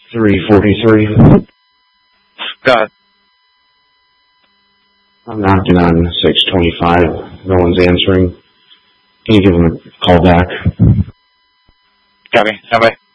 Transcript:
343. Go ahead. I'm knocking on 625. No one's answering. Can you give them a call back? Copy. Stand by.